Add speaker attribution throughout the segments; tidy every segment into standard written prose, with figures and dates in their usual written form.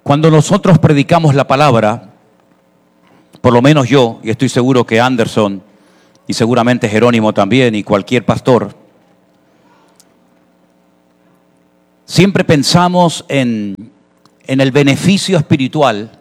Speaker 1: Cuando nosotros predicamos la palabra, por lo menos yo, y estoy seguro que Anderson, y seguramente Jerónimo también, y cualquier pastor, siempre pensamos en el beneficio espiritual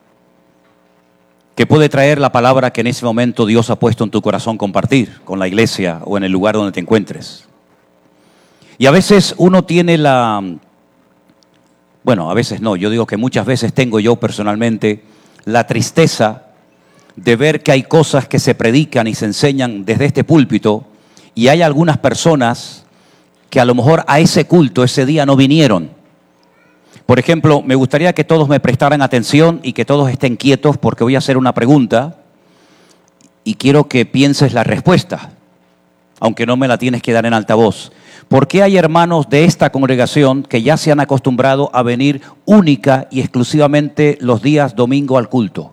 Speaker 1: que puede traer la palabra que en ese momento Dios ha puesto en tu corazón compartir con la iglesia o en el lugar donde te encuentres. Y a veces uno tiene a veces no, yo digo que muchas veces tengo yo personalmente la tristeza de ver que hay cosas que se predican y se enseñan desde este púlpito y hay algunas personas que a lo mejor a ese culto ese día no vinieron. Por ejemplo, me gustaría que todos me prestaran atención y que todos estén quietos porque voy a hacer una pregunta y quiero que pienses la respuesta, aunque no me la tienes que dar en altavoz. ¿Por qué hay hermanos de esta congregación que ya se han acostumbrado a venir única y exclusivamente los días domingo al culto?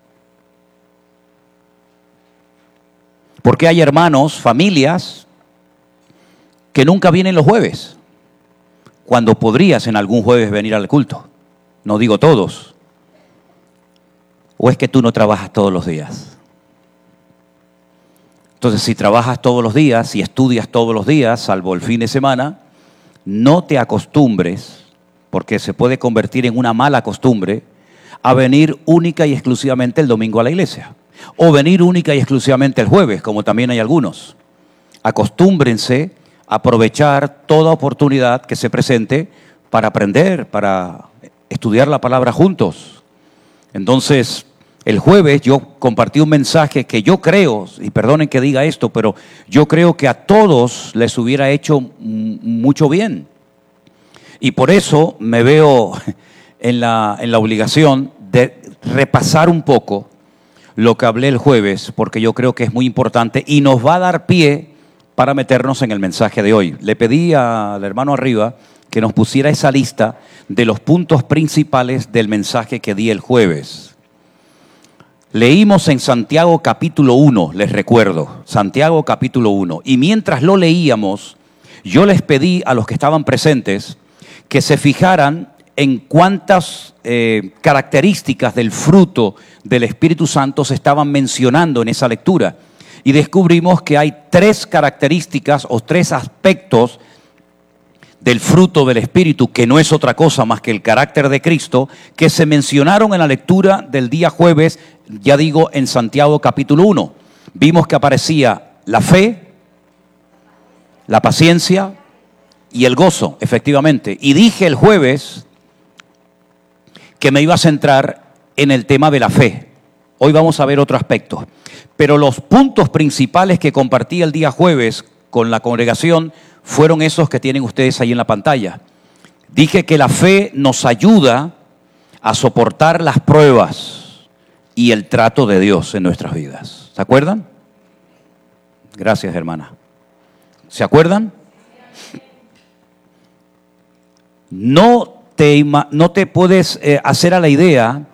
Speaker 1: ¿Por qué hay hermanos, familias, que nunca vienen los jueves, cuando podrías en algún jueves venir al culto? No digo todos. ¿O es que tú no trabajas todos los días? Entonces, si trabajas todos los días y estudias todos los días, salvo el fin de semana, no te acostumbres, porque se puede convertir en una mala costumbre, a venir única y exclusivamente el domingo a la iglesia. O venir única y exclusivamente el jueves, como también hay algunos. Acostúmbrense a aprovechar toda oportunidad que se presente para aprender, para estudiar la palabra juntos. Entonces, el jueves yo compartí un mensaje que yo creo, y perdonen que diga esto, pero yo creo que a todos les hubiera hecho mucho bien. Y por eso me veo en la obligación de repasar un poco lo que hablé el jueves, porque yo creo que es muy importante y nos va a dar pie para meternos en el mensaje de hoy. Le pedí al hermano arriba que nos pusiera esa lista de los puntos principales del mensaje que di el jueves. Leímos en Santiago capítulo 1, les recuerdo, Santiago capítulo 1. Y mientras lo leíamos, yo les pedí a los que estaban presentes que se fijaran en cuántas características del fruto del Espíritu Santo se estaban mencionando en esa lectura. Y descubrimos que hay 3 características o 3 aspectos del fruto del Espíritu, que no es otra cosa más que el carácter de Cristo, que se mencionaron en la lectura del día jueves, ya digo, en Santiago capítulo 1. Vimos que aparecía la fe, la paciencia y el gozo, efectivamente. Y dije el jueves que me iba a centrar en el tema de la fe. Hoy vamos a ver otro aspecto. Pero los puntos principales que compartí el día jueves con la congregación fueron esos que tienen ustedes ahí en la pantalla. Dije que la fe nos ayuda a soportar las pruebas y el trato de Dios en nuestras vidas. ¿Se acuerdan? Gracias, hermana. ¿Se acuerdan? No te puedes hacer a la idea,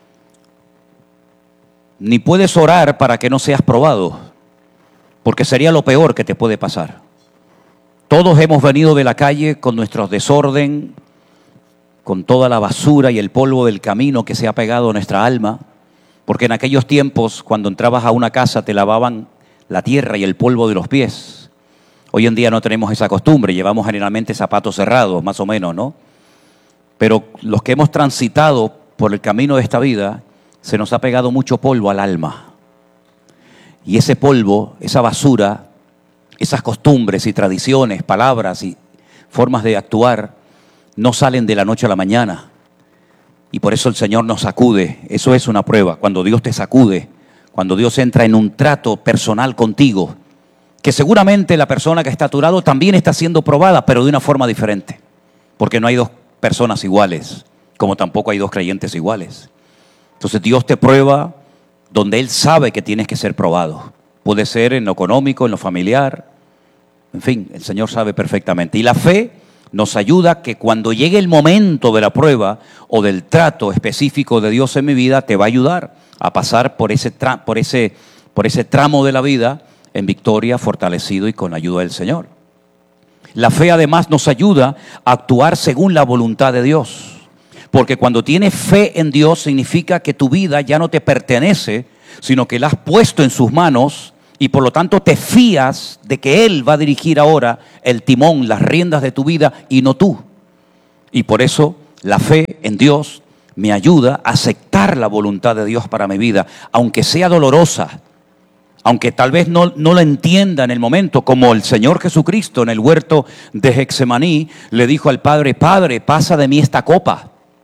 Speaker 1: ni puedes orar para que no seas probado, porque sería lo peor que te puede pasar. Todos hemos venido de la calle con nuestro desorden, con toda la basura y el polvo del camino que se ha pegado a nuestra alma, porque en aquellos tiempos, cuando entrabas a una casa, te lavaban la tierra y el polvo de los pies. Hoy en día no tenemos esa costumbre, llevamos generalmente zapatos cerrados, más o menos, ¿no? Pero los que hemos transitado por el camino de esta vida, se nos ha pegado mucho polvo al alma. Y ese polvo, esa basura, esas costumbres y tradiciones, palabras y formas de actuar, no salen de la noche a la mañana. Y por eso el Señor nos sacude. Eso es una prueba. Cuando Dios te sacude, cuando Dios entra en un trato personal contigo, que seguramente la persona que está a tu lado también está siendo probada, pero de una forma diferente. Porque no hay 2 personas iguales, como tampoco hay 2 creyentes iguales. Entonces Dios te prueba donde Él sabe que tienes que ser probado. Puede ser en lo económico, en lo familiar, en fin, el Señor sabe perfectamente. Y la fe nos ayuda a que cuando llegue el momento de la prueba o del trato específico de Dios en mi vida, te va a ayudar a pasar por ese tramo de la vida en victoria, fortalecido y con ayuda del Señor. La fe además nos ayuda a actuar según la voluntad de Dios. Porque cuando tienes fe en Dios significa que tu vida ya no te pertenece, sino que la has puesto en sus manos y por lo tanto te fías de que Él va a dirigir ahora el timón, las riendas de tu vida y no tú. Y por eso la fe en Dios me ayuda a aceptar la voluntad de Dios para mi vida, aunque sea dolorosa, aunque tal vez no lo entienda en el momento, como el Señor Jesucristo en el huerto de Getsemaní le dijo al Padre: Padre, pasa de mí esta copa,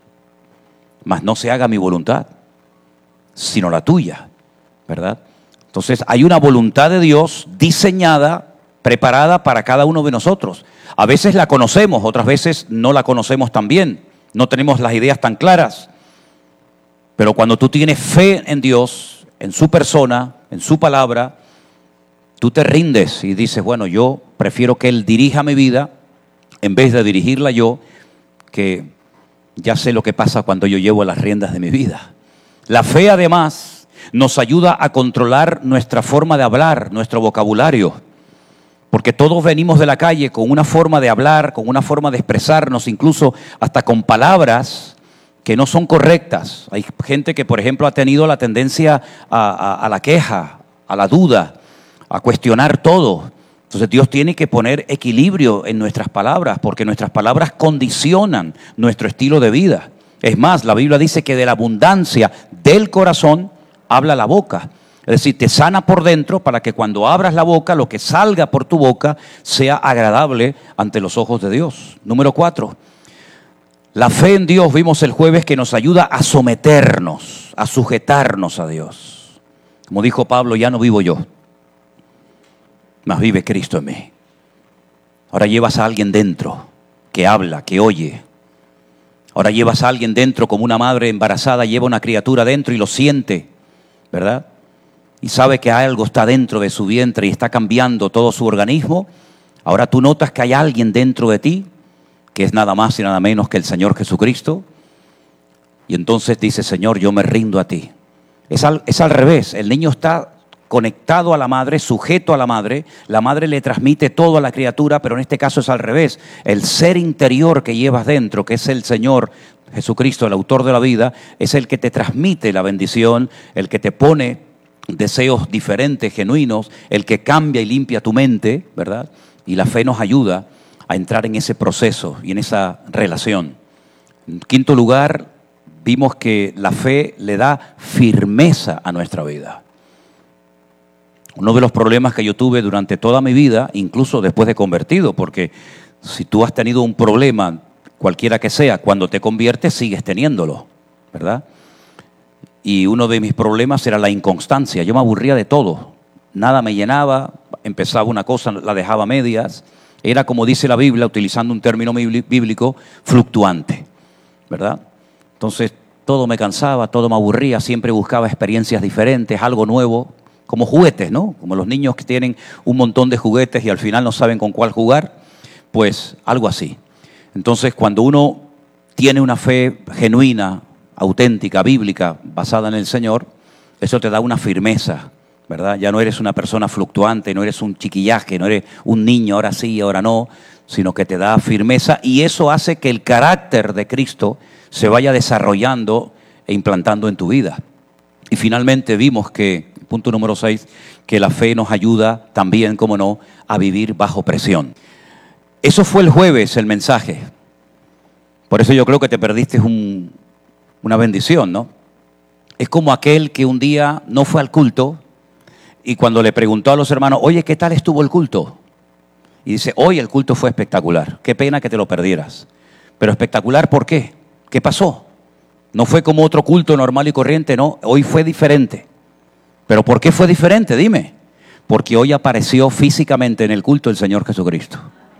Speaker 1: mas no se haga mi voluntad, sino la tuya, ¿verdad? Entonces hay una voluntad de Dios diseñada, preparada para cada uno de nosotros. A veces la conocemos, otras veces no la conocemos tan bien, no tenemos las ideas tan claras. Pero cuando tú tienes fe en Dios, en su persona, en su palabra, tú te rindes y dices: bueno, yo prefiero que Él dirija mi vida en vez de dirigirla yo, que ya sé lo que pasa cuando yo llevo las riendas de mi vida. La fe, además, nos ayuda a controlar nuestra forma de hablar, nuestro vocabulario. Porque todos venimos de la calle con una forma de hablar, con una forma de expresarnos, incluso hasta con palabras que no son correctas. Hay gente que, por ejemplo, ha tenido la tendencia a la queja, a la duda, a cuestionar todo. Entonces Dios tiene que poner equilibrio en nuestras palabras, porque nuestras palabras condicionan nuestro estilo de vida. Es más, la Biblia dice que de la abundancia del corazón habla la boca. Es decir, te sana por dentro para que cuando abras la boca, lo que salga por tu boca sea agradable ante los ojos de Dios. Número 4. La fe en Dios, vimos el jueves, que nos ayuda a someternos, a sujetarnos a Dios. Como dijo Pablo: ya no vivo yo, mas vive Cristo en mí. Ahora llevas a alguien dentro que habla, que oye. Ahora llevas a alguien dentro como una madre embarazada lleva una criatura dentro y lo siente, ¿verdad? Y sabe que algo está dentro de su vientre y está cambiando todo su organismo. Ahora tú notas que hay alguien dentro de ti, que es nada más y nada menos que el Señor Jesucristo. Y entonces dice: Señor, yo me rindo a ti. Es al revés. El niño está conectado a la madre, sujeto a la madre le transmite todo a la criatura, pero en este caso es al revés. El ser interior que llevas dentro, que es el Señor Jesucristo, el autor de la vida, es el que te transmite la bendición, el que te pone deseos diferentes, genuinos, el que cambia y limpia tu mente, ¿verdad? Y la fe nos ayuda a entrar en ese proceso y en esa relación. En quinto lugar, vimos que la fe le da firmeza a nuestra vida. Uno de los problemas que yo tuve durante toda mi vida, incluso después de convertido, porque si tú has tenido un problema, cualquiera que sea, cuando te conviertes sigues teniéndolo, ¿verdad? Y uno de mis problemas era la inconstancia. Yo me aburría de todo, nada me llenaba, empezaba una cosa, la dejaba a medias. Era, como dice la Biblia, utilizando un término bíblico, fluctuante, ¿verdad? Entonces todo me cansaba, todo me aburría, siempre buscaba experiencias diferentes, algo nuevo. Como juguetes, ¿no? Como los niños que tienen un montón de juguetes y al final no saben con cuál jugar, pues algo así. Entonces, cuando uno tiene una fe genuina, auténtica, bíblica, basada en el Señor, eso te da una firmeza, ¿verdad? Ya no eres una persona fluctuante, no eres un chiquillaje, no eres un niño, ahora sí, ahora no, sino que te da firmeza y eso hace que el carácter de Cristo se vaya desarrollando e implantando en tu vida. Y finalmente vimos que, punto número 6, que la fe nos ayuda también, como no, a vivir bajo presión. Eso fue el jueves, el mensaje. Por eso yo creo que te perdiste una bendición, ¿no? Es como aquel que un día no fue al culto y cuando le preguntó a los hermanos: oye, ¿qué tal estuvo el culto? Y dice: hoy el culto fue espectacular. Qué pena que te lo perdieras. Pero espectacular, ¿por qué? ¿Qué pasó? No fue como otro culto normal y corriente, no. Hoy fue diferente. ¿Pero por qué fue diferente? Dime. Porque hoy apareció físicamente en el culto el Señor Jesucristo.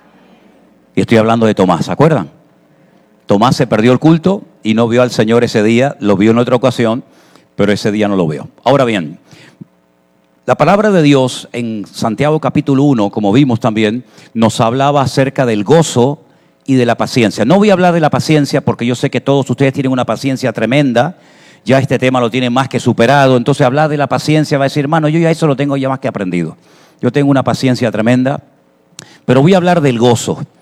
Speaker 1: Y estoy hablando de Tomás, ¿se acuerdan? Tomás se perdió el culto y no vio al Señor ese día, lo vio en otra ocasión, pero ese día no lo vio. Ahora bien, la palabra de Dios en Santiago capítulo 1, como vimos también, nos hablaba acerca del gozo y de la paciencia. No voy a hablar de la paciencia porque yo sé que todos ustedes tienen una paciencia tremenda. Ya este tema lo tienen más que superado. Entonces hablar de la paciencia va a decir: hermano, yo ya eso lo tengo ya más que aprendido. Yo tengo una paciencia tremenda. Pero voy a hablar del gozo.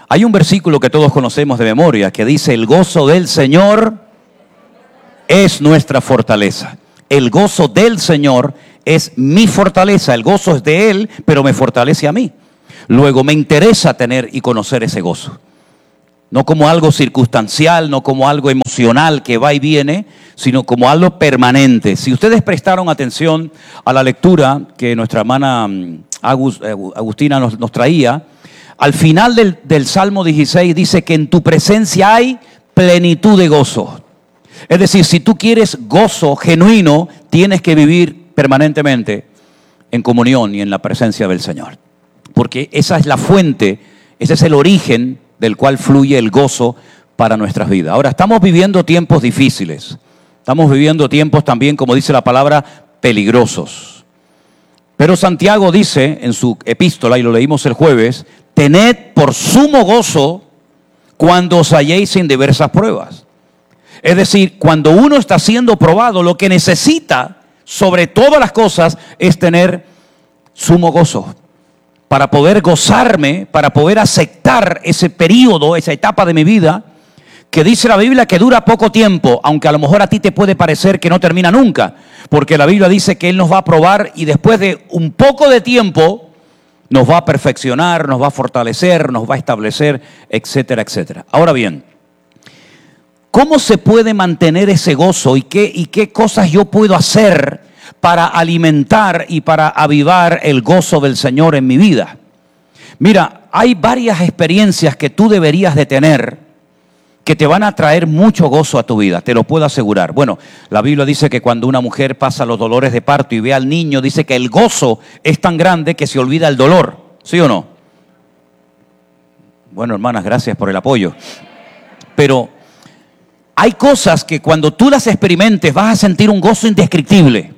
Speaker 1: Hay un versículo que todos conocemos de memoria que dice: el gozo del Señor es nuestra fortaleza. El gozo del Señor es mi fortaleza. El gozo es de Él, pero me fortalece a mí. Luego me interesa tener y conocer ese gozo. No como algo circunstancial, no como algo emocional que va y viene, sino como algo permanente. Si ustedes prestaron atención a la lectura que nuestra hermana Agustina nos traía, al final del Salmo 16 dice que en tu presencia hay plenitud de gozo. Es decir, si tú quieres gozo genuino, tienes que vivir permanentemente en comunión y en la presencia del Señor. Porque esa es la fuente, ese es el origen del cual fluye el gozo para nuestras vidas. Ahora, estamos viviendo tiempos difíciles. Estamos viviendo tiempos también, como dice la palabra, peligrosos. Pero Santiago dice en su epístola, y lo leímos el jueves: tened por sumo gozo cuando os halléis en diversas pruebas. Es decir, cuando uno está siendo probado, lo que necesita sobre todas las cosas es tener sumo gozo. Para poder gozarme, para poder aceptar ese periodo, esa etapa de mi vida, que dice la Biblia que dura poco tiempo, aunque a lo mejor a ti te puede parecer que no termina nunca, porque la Biblia dice que Él nos va a probar y después de un poco de tiempo nos va a perfeccionar, nos va a fortalecer, nos va a establecer, etcétera, etcétera. Ahora bien, ¿cómo se puede mantener ese gozo y qué cosas yo puedo hacer para alimentar y para avivar el gozo del Señor en mi vida? Mira, hay varias experiencias que tú deberías de tener que te van a traer mucho gozo a tu vida, te lo puedo asegurar. Bueno, la Biblia dice que cuando una mujer pasa los dolores de parto y ve al niño, dice que el gozo es tan grande que se olvida el dolor, ¿sí o no? Bueno, hermanas, gracias por el apoyo. Pero hay cosas que cuando tú las experimentes vas a sentir un gozo indescriptible.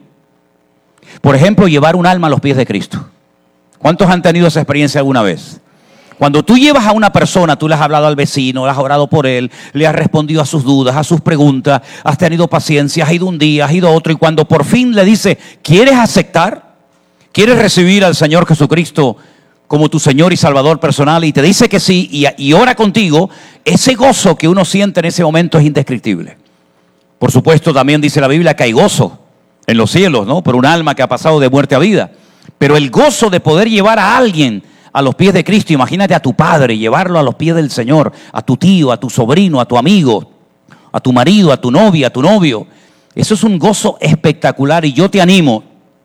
Speaker 1: Por ejemplo, llevar un alma a los pies de Cristo. ¿Cuántos han tenido esa experiencia alguna vez? Cuando tú llevas a una persona, tú le has hablado al vecino, le has orado por él, le has respondido a sus dudas, a sus preguntas, has tenido paciencia, has ido un día, has ido otro, y cuando por fin le dice: ¿quieres aceptar? ¿Quieres recibir al Señor Jesucristo como tu Señor y Salvador personal? Y te dice que sí, y ora contigo. Ese gozo que uno siente en ese momento es indescriptible. Por supuesto, también dice la Biblia que hay gozo en los cielos, ¿no? Por un alma que ha pasado de muerte a vida. Pero el gozo de poder llevar a alguien a los pies de Cristo, imagínate a tu padre, llevarlo a los pies del Señor, a tu tío, a tu sobrino, a tu amigo, a tu marido, a tu novia, a tu novio. Eso es un gozo espectacular, y yo te animo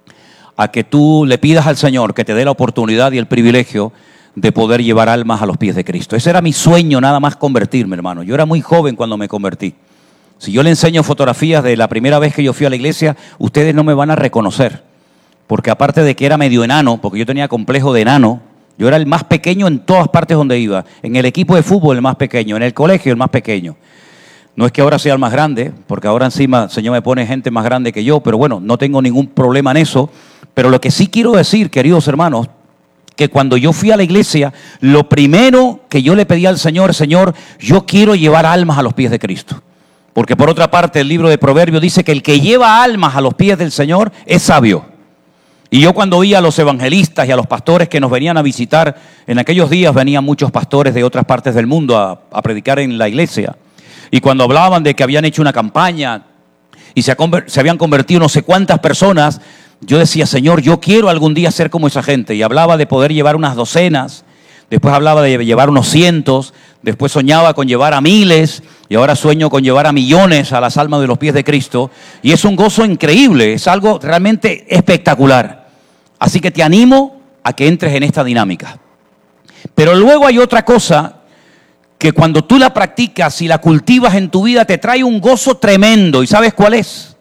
Speaker 1: a que tú le pidas al Señor que te dé la oportunidad y el privilegio de poder llevar almas a los pies de Cristo. Ese era mi sueño, nada más convertirme, hermano. Yo era muy joven cuando me convertí. Si yo le enseño fotografías de la primera vez que yo fui a la iglesia, ustedes no me van a reconocer. Porque aparte de que era medio enano, porque yo tenía complejo de enano, yo era el más pequeño en todas partes donde iba. En el equipo de fútbol el más pequeño, en el colegio el más pequeño. No es que ahora sea el más grande, porque ahora encima el Señor me pone gente más grande que yo, pero bueno, no tengo ningún problema en eso. Pero lo que sí quiero decir, queridos hermanos, que cuando yo fui a la iglesia, lo primero que yo le pedí al Señor: Señor, yo quiero llevar almas a los pies de Cristo. Porque por otra parte el libro de Proverbios dice que el que lleva almas a los pies del Señor es sabio. Y yo cuando oía a los evangelistas y a los pastores que nos venían a visitar, en aquellos días venían muchos pastores de otras partes del mundo a predicar en la iglesia. Y cuando hablaban de que habían hecho una campaña y se habían convertido no sé cuántas personas, yo decía: Señor, yo quiero algún día ser como esa gente. Y hablaba de poder llevar unas docenas, después hablaba de llevar unos cientos, después soñaba con llevar a miles, y ahora sueño con llevar a millones a las almas de los pies de Cristo. Y es un gozo increíble, es algo realmente espectacular. Así que te animo a que entres en esta dinámica. Pero luego hay otra cosa que cuando tú la practicas y la cultivas en tu vida te trae un gozo tremendo. ¿Y sabes cuál es?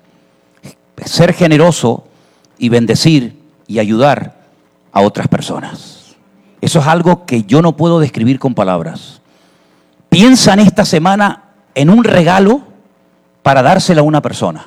Speaker 1: Ser generoso y bendecir y ayudar a otras personas. Eso es algo que yo no puedo describir con palabras. Piensa en esta semana en un regalo para dárselo a una persona.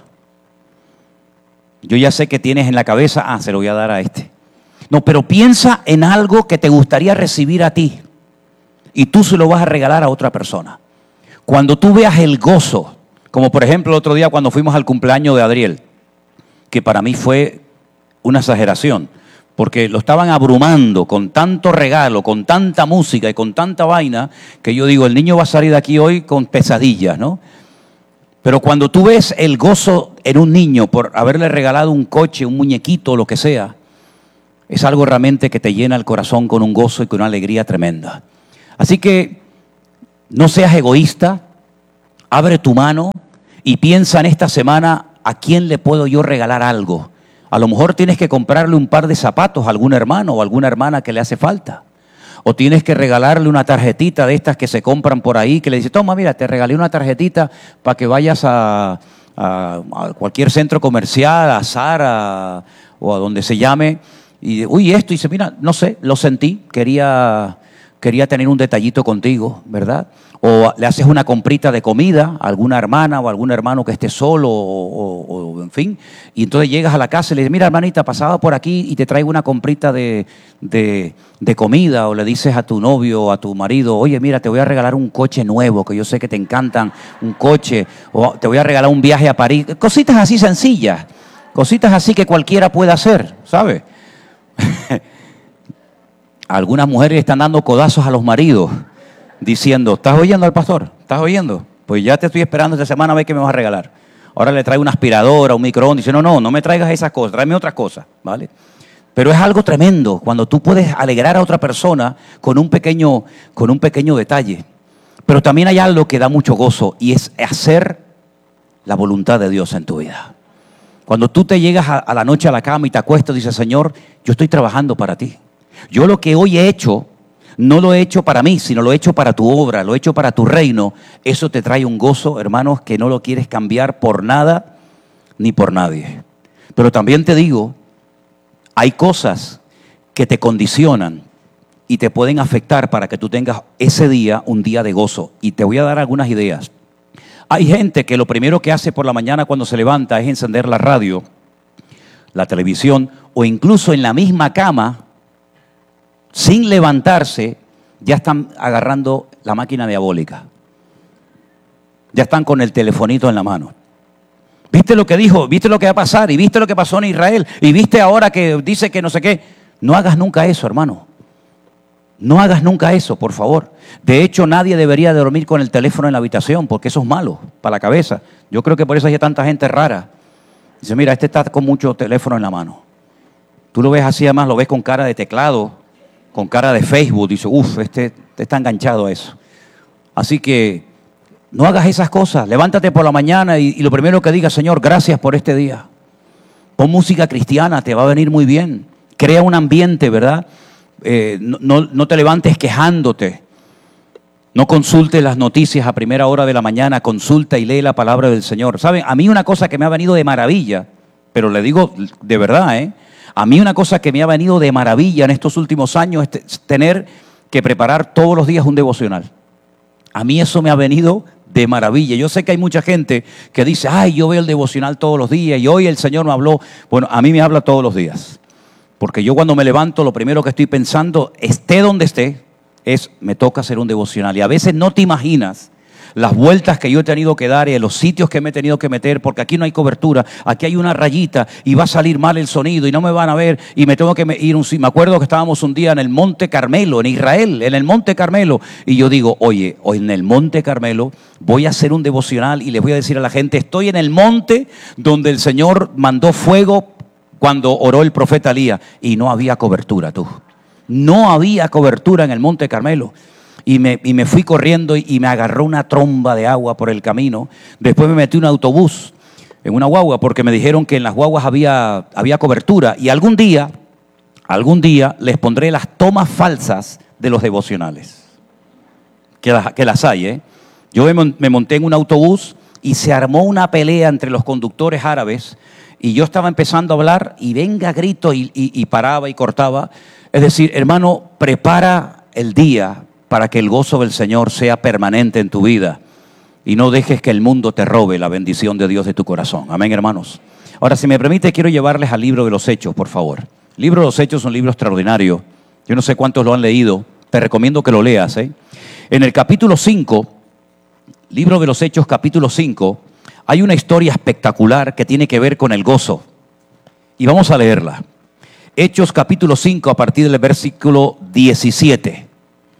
Speaker 1: Yo ya sé que tienes en la cabeza: se lo voy a dar a este. No, pero piensa en algo que te gustaría recibir a ti y tú se lo vas a regalar a otra persona. Cuando tú veas el gozo, como por ejemplo el otro día cuando fuimos al cumpleaños de Adriel, que para mí fue una exageración, porque lo estaban abrumando con tanto regalo, con tanta música y con tanta vaina, que yo digo, el niño va a salir de aquí hoy con pesadillas, ¿no? Pero cuando tú ves el gozo en un niño por haberle regalado un coche, un muñequito, lo que sea, es algo realmente que te llena el corazón con un gozo y con una alegría tremenda. Así que no seas egoísta, abre tu mano y piensa en esta semana a quién le puedo yo regalar algo. A lo mejor tienes que comprarle un par de zapatos a algún hermano o alguna hermana que le hace falta. O tienes que regalarle una tarjetita de estas que se compran por ahí, que le dices, toma, mira, te regalé una tarjetita para que vayas a cualquier centro comercial, a Zara o a donde se llame. Y, uy, esto, y dice, mira, no sé, lo sentí, quería tener un detallito contigo, ¿verdad? O le haces una comprita de comida a alguna hermana o a algún hermano que esté solo o en fin. Y entonces llegas a la casa y le dices, mira hermanita, pasaba por aquí y te traigo una comprita de comida. O le dices a tu novio o a tu marido, oye mira, te voy a regalar un coche nuevo, que yo sé que te encantan, un coche. O te voy a regalar un viaje a París. Cositas así sencillas, cositas así que cualquiera puede hacer, ¿sabes? Algunas mujeres están dando codazos a los maridos diciendo, ¿estás oyendo al pastor? ¿Estás oyendo? Pues ya te estoy esperando esta semana a ver qué me vas a regalar. Ahora le traigo una aspiradora, un microondas. Dice, no me traigas esas cosas, tráeme otras cosas, ¿vale? Pero es algo tremendo cuando tú puedes alegrar a otra persona con un pequeño detalle. Pero también hay algo que da mucho gozo y es hacer la voluntad de Dios en tu vida. Cuando tú te llegas a la noche a la cama y te acuestas y dices, Señor, yo estoy trabajando para ti. Yo lo que hoy he hecho, no lo he hecho para mí, sino lo he hecho para tu obra, lo he hecho para tu reino. Eso te trae un gozo, hermanos, que no lo quieres cambiar por nada ni por nadie. Pero también te digo, hay cosas que te condicionan y te pueden afectar para que tú tengas ese día un día de gozo. Y te voy a dar algunas ideas. Hay gente que lo primero que hace por la mañana cuando se levanta es encender la radio, la televisión o incluso en la misma cama, sin levantarse, ya están agarrando la máquina diabólica. Ya están con el telefonito en la mano. ¿Viste lo que dijo? ¿Viste lo que va a pasar? ¿Y viste lo que pasó en Israel? ¿Y viste ahora que dice que no sé qué? No hagas nunca eso, hermano. No hagas nunca eso, por favor. De hecho, nadie debería de dormir con el teléfono en la habitación, porque eso es malo para la cabeza. Yo creo que por eso hay tanta gente rara. Dice, mira, este está con mucho teléfono en la mano. Tú lo ves así, además lo ves con cara de teclado, con cara de Facebook, dice, este está enganchado a eso. Así que no hagas esas cosas, levántate por la mañana y lo primero que digas, Señor, gracias por este día. Pon música cristiana, te va a venir muy bien. Crea un ambiente, ¿verdad? No te levantes quejándote. No consultes las noticias a primera hora de la mañana, consulta y lee la palabra del Señor. ¿Saben? A mí una cosa que me ha venido de maravilla, pero le digo de verdad, a mí una cosa que me ha venido de maravilla en estos últimos años es tener que preparar todos los días un devocional. A mí eso me ha venido de maravilla. Yo sé que hay mucha gente que dice, ay, yo veo el devocional todos los días y hoy el Señor me habló. Bueno, a mí me habla todos los días. Porque yo cuando me levanto, lo primero que estoy pensando, esté donde esté, es me toca hacer un devocional. Y a veces no te imaginas las vueltas que yo he tenido que dar y los sitios que me he tenido que meter, porque aquí no hay cobertura, aquí hay una rayita y va a salir mal el sonido y no me van a ver y me tengo que ir. Me acuerdo que estábamos un día en el Monte Carmelo, en Israel, en el Monte Carmelo, y yo digo, oye, hoy en el Monte Carmelo voy a hacer un devocional y les voy a decir a la gente, estoy en el monte donde el Señor mandó fuego cuando oró el profeta Elías y no había cobertura, tú. No había cobertura en el Monte Carmelo. Y me fui corriendo y me agarró una tromba de agua por el camino. Después me metí en un autobús, en una guagua, porque me dijeron que en las guaguas había cobertura. Y algún día les pondré las tomas falsas de los devocionales. Que las hay, Yo me monté en un autobús y se armó una pelea entre los conductores árabes. Y yo estaba empezando a hablar y venga grito y paraba y cortaba. Es decir, hermano, prepara el día para que el gozo del Señor sea permanente en tu vida y no dejes que el mundo te robe la bendición de Dios de tu corazón. Amén, hermanos. Ahora, si me permite, quiero llevarles al libro de los Hechos, por favor. El libro de los Hechos es un libro extraordinario. Yo no sé cuántos lo han leído. Te recomiendo que lo leas. En el capítulo 5, libro de los Hechos, capítulo 5, hay una historia espectacular que tiene que ver con el gozo. Y vamos a leerla. Hechos capítulo 5 a partir del versículo 17.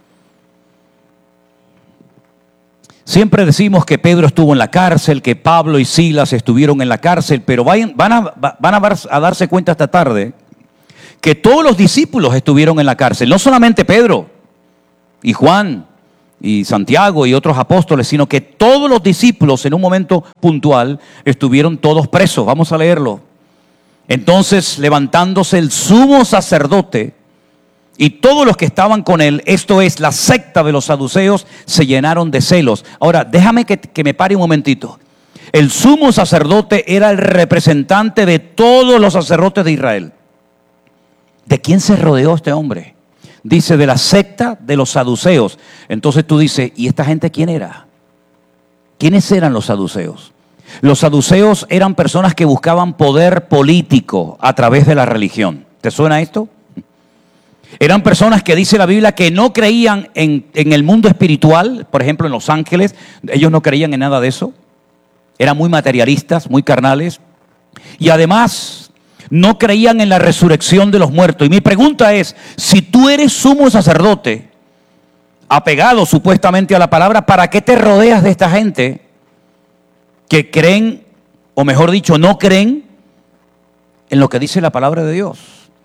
Speaker 1: Siempre decimos que Pedro estuvo en la cárcel, que Pablo y Silas estuvieron en la cárcel, pero van a darse cuenta esta tarde que todos los discípulos estuvieron en la cárcel, no solamente Pedro y Juan y Santiago y otros apóstoles, sino que todos los discípulos en un momento puntual estuvieron todos presos. Vamos a leerlo. Entonces, levantándose el sumo sacerdote y todos los que estaban con él, esto es, la secta de los saduceos, se llenaron de celos. Ahora, déjame que me pare un momentito. El sumo sacerdote era el representante de todos los sacerdotes de Israel. ¿De quién se rodeó este hombre? Dice, de la secta de los saduceos. Entonces tú dices, ¿y esta gente quién era? ¿Quiénes eran los saduceos? Los saduceos eran personas que buscaban poder político a través de la religión. ¿Te suena esto? Eran personas que dice la Biblia que no creían en el mundo espiritual, por ejemplo en los ángeles. Ellos no creían en nada de eso. Eran muy materialistas, muy carnales. Y además no creían en la resurrección de los muertos. Y mi pregunta es, si tú eres sumo sacerdote, apegado supuestamente a la palabra, ¿para qué te rodeas de esta gente que creen, o mejor dicho, no creen en lo que dice la palabra de Dios?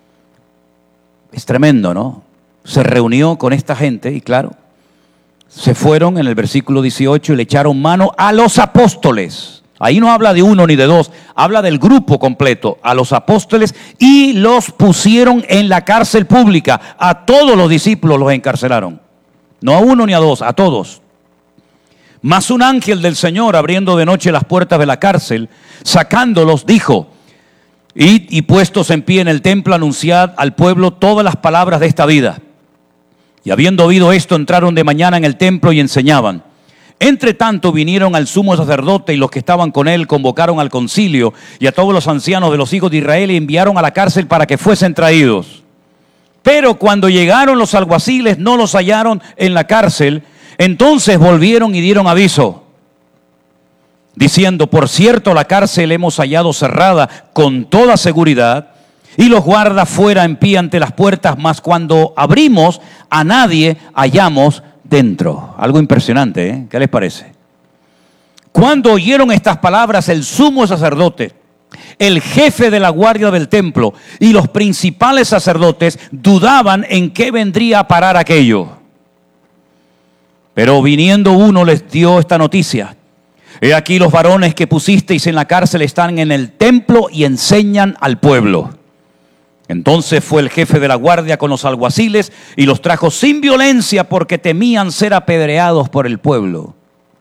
Speaker 1: Es tremendo, ¿no? Se reunió con esta gente y claro, se fueron en el versículo 18 y le echaron mano a los apóstoles. Ahí no habla de uno ni de dos, habla del grupo completo, a los apóstoles, y los pusieron en la cárcel pública. A todos los discípulos los encarcelaron. No a uno ni a dos, a todos. Mas un ángel del Señor, abriendo de noche las puertas de la cárcel, sacándolos, dijo: id y puestos en pie en el templo, anunciad al pueblo todas las palabras de esta vida. Y habiendo oído esto, entraron de mañana en el templo y enseñaban. Entre tanto vinieron al sumo sacerdote y los que estaban con él convocaron al concilio y a todos los ancianos de los hijos de Israel y enviaron a la cárcel para que fuesen traídos. Pero cuando llegaron los alguaciles no los hallaron en la cárcel, entonces volvieron y dieron aviso, diciendo: por cierto, la cárcel hemos hallado cerrada con toda seguridad y los guardas fuera en pie ante las puertas, mas cuando abrimos a nadie hallamos dentro. Algo impresionante, ¿eh? ¿Qué les parece? Cuando oyeron estas palabras, el sumo sacerdote, el jefe de la guardia del templo y los principales sacerdotes dudaban en qué vendría a parar aquello. Pero viniendo uno les dio esta noticia: he aquí los varones que pusisteis en la cárcel están en el templo y enseñan al pueblo. Entonces fue el jefe de la guardia con los alguaciles y los trajo sin violencia porque temían ser apedreados por el pueblo.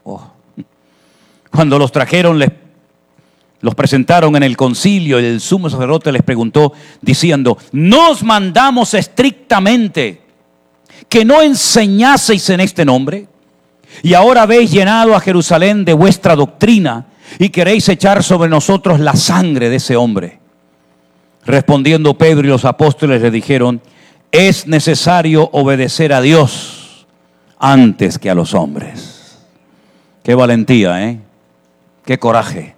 Speaker 1: Cuando los trajeron, los presentaron en el concilio y el sumo sacerdote les preguntó diciendo: ¿nos mandamos estrictamente que no enseñaseis en este nombre? Y ahora habéis llenado a Jerusalén de vuestra doctrina y queréis echar sobre nosotros la sangre de ese hombre. Respondiendo Pedro y los apóstoles le dijeron: es necesario obedecer a Dios antes que a los hombres. Qué valentía, ¿eh? Qué coraje.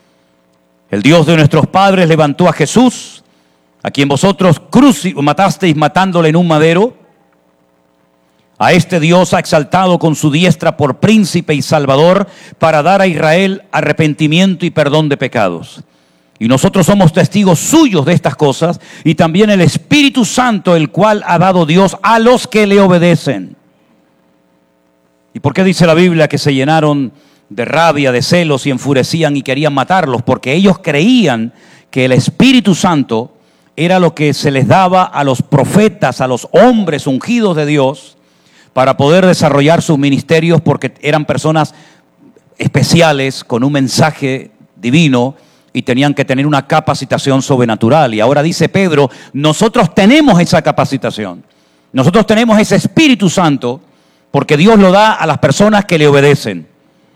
Speaker 1: El Dios de nuestros padres levantó a Jesús, a quien vosotros matasteis matándole en un madero. A este Dios ha exaltado con su diestra por príncipe y salvador para dar a Israel arrepentimiento y perdón de pecados. Y nosotros somos testigos suyos de estas cosas, y también el Espíritu Santo, el cual ha dado Dios a los que le obedecen. ¿Y por qué dice la Biblia que se llenaron de rabia, de celos y enfurecían y querían matarlos? Porque ellos creían que el Espíritu Santo era lo que se les daba a los profetas, a los hombres ungidos de Dios, para poder desarrollar sus ministerios, porque eran personas especiales con un mensaje divino y tenían que tener una capacitación sobrenatural. Y ahora dice Pedro: nosotros tenemos esa capacitación, nosotros tenemos ese Espíritu Santo, porque Dios lo da a las personas que le obedecen.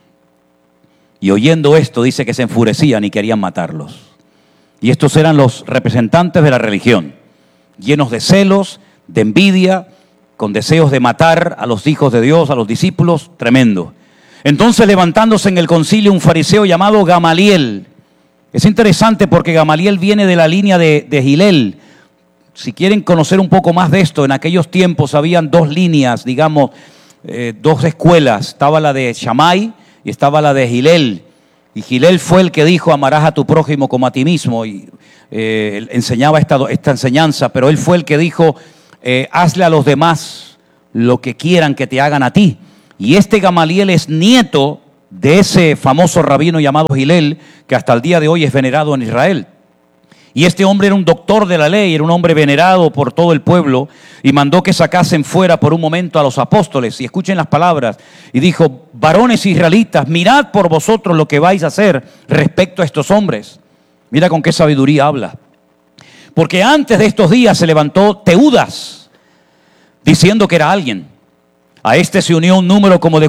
Speaker 1: Y oyendo esto, dice que se enfurecían y querían matarlos. Y estos eran los representantes de la religión, llenos de celos, de envidia, con deseos de matar a los hijos de Dios, a los discípulos. Tremendo. Entonces, levantándose en el concilio un fariseo llamado Gamaliel. Es interesante porque Gamaliel viene de la línea de Gilel, Si quieren conocer un poco más de esto, en aquellos tiempos habían dos líneas, digamos, dos escuelas. Estaba la de Shammai y estaba la de Hillel. Y Hillel fue el que dijo, amarás a tu prójimo como a ti mismo. Y enseñaba esta enseñanza, pero él fue el que dijo, hazle a los demás lo que quieran que te hagan a ti. Y este Gamaliel es nieto de ese famoso rabino llamado Hillel, que hasta el día de hoy es venerado en Israel. Y este hombre era un doctor de la ley, era un hombre venerado por todo el pueblo, y mandó que sacasen fuera por un momento a los apóstoles. Y escuchen las palabras. Y dijo, varones israelitas, mirad por vosotros lo que vais a hacer respecto a estos hombres. Mira con qué sabiduría habla. Porque antes de estos días se levantó Teudas, diciendo que era alguien. A este se unió un número como de